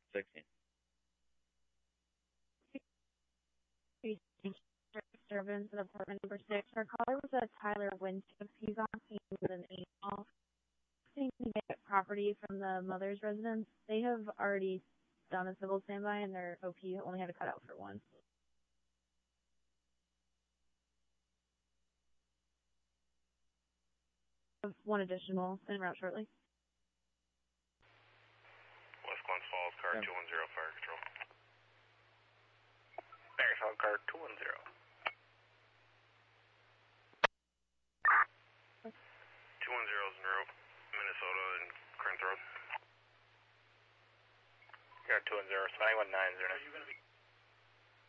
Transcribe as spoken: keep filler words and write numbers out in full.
sixteen. Disturbance at apartment number six. Our caller was a Tyler Winship. He's on scene with an email to get property from the mother's residence. They have already done a civil standby, and their O P only had to cut out for one. One additional en route shortly. West Glens Falls, car Yeah. two one zero, fire control. Bakersfield, car two one zero. two one zero is en route, Minnesota and Corinth Road. Car two one zero, seven one nine zero. Are you going to be...